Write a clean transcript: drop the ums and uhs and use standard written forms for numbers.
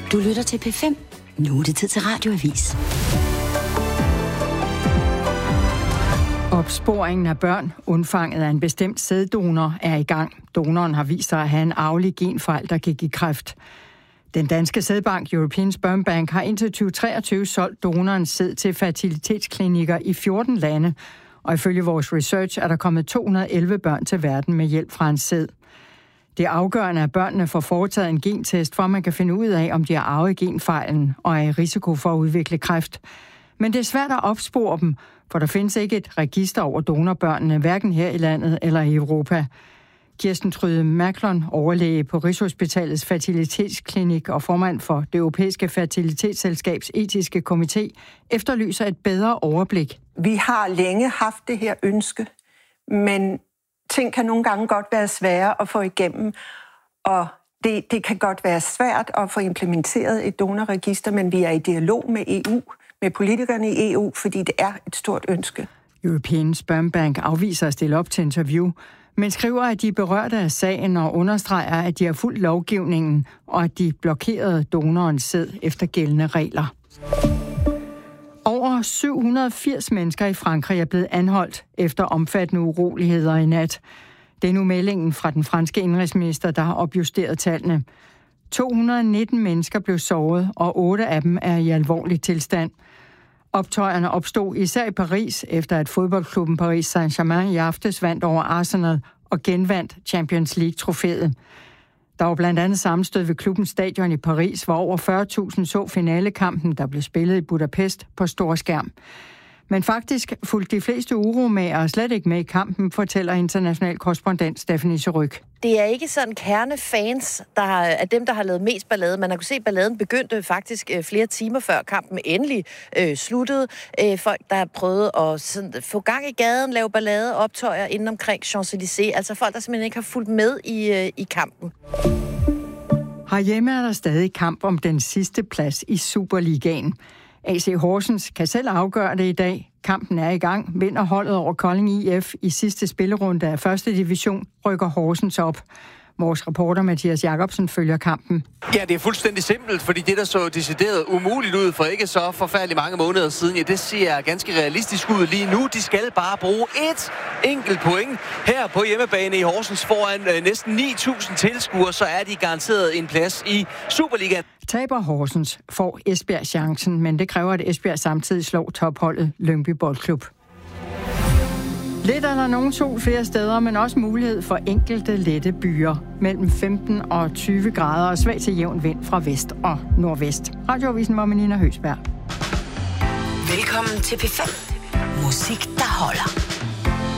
Du lytter til P5. Nu er det tid til Radioavis. Opsporingen af børn undfanget af en bestemt sæddonor er i gang. Donoren har vist sig at have en arvelig genfejl, der kan give kræft. Den danske sædbank European Sperm Bank har indtil 2023 solgt donorens sæd til fertilitetsklinikker i 14 lande, og ifølge vores research er der kommet 211 børn til verden med hjælp fra en sæd. Det er afgørende, at børnene får foretaget en gentest, for at man kan finde ud af, om de har arvet genfejlen og er i risiko for at udvikle kræft. Men det er svært at opspore dem, for der findes ikke et register over donorbørnene, hverken her i landet eller i Europa. Kirsten Tryde Macklon, overlæge på Rigshospitalets fertilitetsklinik og formand for det europæiske fertilitetsselskabs etiske komité, efterlyser et bedre overblik. Vi har længe haft det her ønske, men ting kan nogle gange godt være svære at få igennem, og det kan godt være svært at få implementeret et donorregister, men vi er i dialog med EU, med politikerne i EU, fordi det er et stort ønske. European Sperm Bank afviser at stille op til interview, men skriver, at de er berørte af sagen og understreger, at de har fulgt lovgivningen, og at de blokerede donorens sæd efter gældende regler. Over 780 mennesker i Frankrig er blevet anholdt efter omfattende uroligheder i nat. Det er nu meldingen fra den franske indenrigsminister, der har opjusteret tallene. 219 mennesker blev såret, og 8 af dem er i alvorlig tilstand. Optøjerne opstod især i Paris, efter at fodboldklubben Paris Saint-Germain i aftes vandt over Arsenal og genvandt Champions League-trofæet. Der var blandt andet sammenstød ved klubbens stadion i Paris, hvor over 40.000 så finalekampen, der blev spillet i Budapest på stor skærm. Men faktisk fulgte de fleste uromagere slet ikke med i kampen, fortæller international korrespondent Stephanie Surrugue. Det er ikke sådan kernefans, af dem, der har lavet mest ballade. Man har kunnet se, at balladen begyndte faktisk flere timer før kampen endelig sluttede. Folk, der har prøvet at sådan, få gang i gaden, lave ballade, optøjer inden omkring Champs-Élysées. Altså folk, der simpelthen ikke har fulgt med i kampen. Herhjemme er der stadig kamp om den sidste plads i Superligaen. AC Horsens kan selv afgøre det i dag. Kampen er i gang. Vinder holdet over Kolding IF i sidste spillerunde af 1. division, rykker Horsens op. Vores reporter Mathias Jacobsen følger kampen. Ja, det er fuldstændig simpelt, fordi det, der så decideret umuligt ud for ikke så forfærdeligt mange måneder siden, ja, det ser ganske realistisk ud lige nu. De skal bare bruge et enkelt point her på hjemmebane i Horsens foran næsten 9.000 tilskuere, så er de garanteret en plads i Superligaen. Taber Horsens får Esbjerg chancen, men det kræver, at Esbjerg samtidig slår topholdet Lyngby Boldklub. Lidt er der nogen sol flere steder, men også mulighed for enkelte lette byer. Mellem 15 og 20 grader og svag til jævn vind fra vest og nordvest. Radioavisen var med Nina Høsberg. Velkommen til P5. Musik, der holder.